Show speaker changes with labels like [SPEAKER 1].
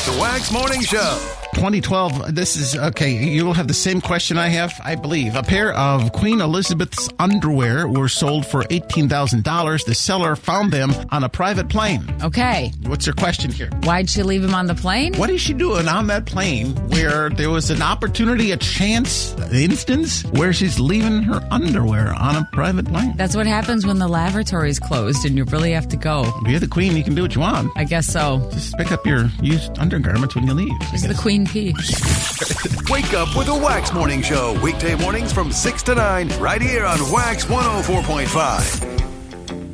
[SPEAKER 1] The Wax Morning Show.
[SPEAKER 2] 2012, this is, okay, you will have the same question I have, I believe. A pair of Queen Elizabeth's underwear were sold for $18,000. The seller found them on a private plane.
[SPEAKER 3] Okay.
[SPEAKER 2] What's your question here?
[SPEAKER 3] Why'd she leave him on the plane?
[SPEAKER 2] What is she doing on that plane where there was an opportunity, a chance, an instance where she's leaving her underwear on a private plane?
[SPEAKER 3] That's what happens when the lavatory's closed and you really have to go.
[SPEAKER 2] If you're the queen, you can do what you want.
[SPEAKER 3] I guess so.
[SPEAKER 2] Just pick up your used undergarments when you leave.
[SPEAKER 3] She's the queen pea.
[SPEAKER 1] Wake up with the Wax Morning Show. Weekday mornings from 6 to 9 right here on Wax 104.5.